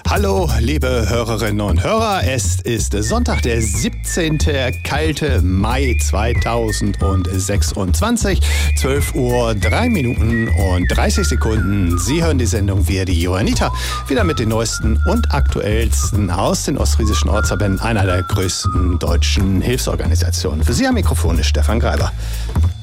Hallo, liebe Hörerinnen und Hörer. Es ist Sonntag, der 17. kalte Mai 2026. 12 Uhr, 3 Minuten und 30 Sekunden. Sie hören die Sendung via die Johanniter. Wieder mit den neuesten und aktuellsten aus den ostfriesischen Ortsverbänden einer der größten deutschen Hilfsorganisationen. Für Sie am Mikrofon ist Stefan Greiber.